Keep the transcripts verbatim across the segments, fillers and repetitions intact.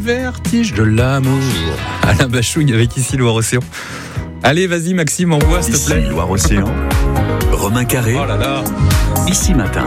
vertige de l'amour. Alain Bachung avec Ici Loire-Océan. Allez, vas-y Maxime, envoie s'il te plaît. Ici Loire-Océan. Romain Carré. Oh là là. Ici Matin.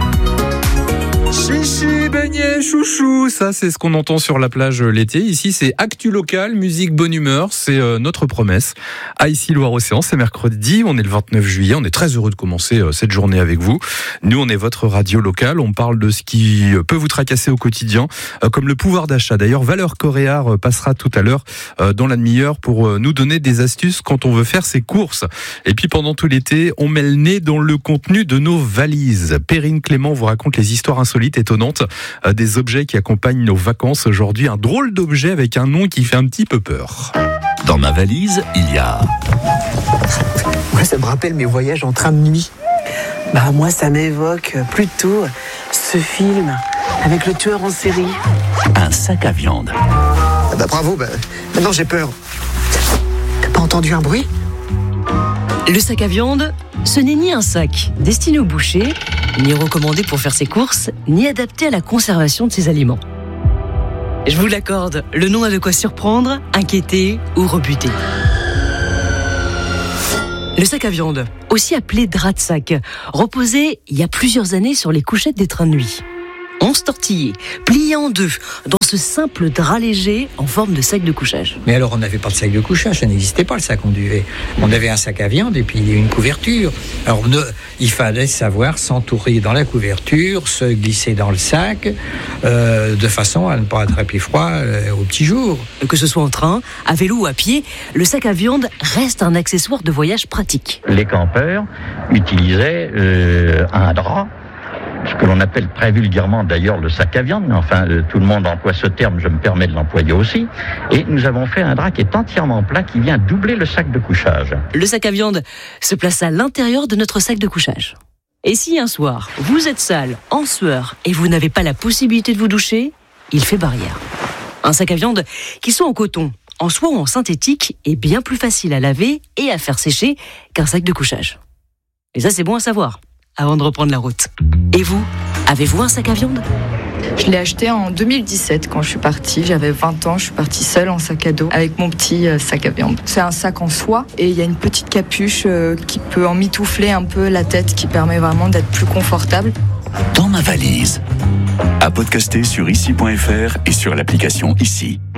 Chichi, beignet, chouchou, ça c'est ce qu'on entend sur la plage l'été. Ici c'est Actu Local, musique, bonne humeur, c'est euh, notre promesse. À Ici Loire-Océan, c'est mercredi, on est le vingt-neuf juillet, on est très heureux de commencer euh, cette journée avec vous. Nous on est votre radio locale, on parle de ce qui peut vous tracasser au quotidien, euh, comme le pouvoir d'achat. D'ailleurs, Valeur Coréard passera tout à l'heure euh, dans la demi-heure pour euh, nous donner des astuces quand on veut faire ses courses. Et puis pendant tout l'été, on met le nez dans le contenu de nos valises. Perrine Clément vous raconte les histoires insolites, étonnantes, euh, des objets qui accompagnent nos vacances. Aujourd'hui, un drôle d'objet avec un nom qui fait un petit peu peur. Dans ma valise, il y a... Moi, ça me rappelle mes voyages en train de nuit. Bah, moi, ça m'évoque plutôt ce film avec le tueur en série. un sac à viande. Ah bah, bravo, bah, maintenant j'ai peur. T'as pas entendu un bruit ? Le sac à viande, ce n'est ni un sac destiné au boucher, ni recommandé pour faire ses courses, ni adapté à la conservation de ses aliments. Je vous l'accorde, le nom a de quoi surprendre, inquiéter ou rebuter. Le sac à viande, aussi appelé drap de sac, reposait il y a plusieurs années sur les couchettes des trains de nuit. onze tortillés, pliés en deux, dans ce simple drap léger en forme de sac de couchage. Mais alors on n'avait pas de sac de couchage, ça n'existait pas le sac en duvet. On avait un sac à viande et puis une couverture. Alors ne, il fallait savoir s'entourer dans la couverture, se glisser dans le sac, euh, de façon à ne pas attraper froid euh, au petit jour. Que ce soit en train, à vélo ou à pied, le sac à viande reste un accessoire de voyage pratique. Les campeurs utilisaient euh, un drap, ce que l'on appelle très vulgairement d'ailleurs le sac à viande, mais enfin euh, tout le monde emploie ce terme, je me permets de l'employer aussi, et nous avons fait un drap qui est entièrement plat, qui vient doubler le sac de couchage. Le sac à viande se place à l'intérieur de notre sac de couchage. Et si un soir, vous êtes sale, en sueur, et vous n'avez pas la possibilité de vous doucher, il fait barrière. Un sac à viande qui soit en coton, en soie ou en synthétique, est bien plus facile à laver et à faire sécher qu'un sac de couchage. Et ça, c'est bon à savoir, avant de reprendre la route. Et vous, avez-vous un sac à viande ? Je l'ai acheté en deux mille dix-sept quand je suis partie. J'avais vingt ans, je suis partie seule en sac à dos avec mon petit sac à viande. C'est un sac en soie et il y a une petite capuche qui peut emmitoufler un peu la tête, qui permet vraiment d'être plus confortable. Dans ma valise. À podcaster sur ici point f r et sur l'application Ici.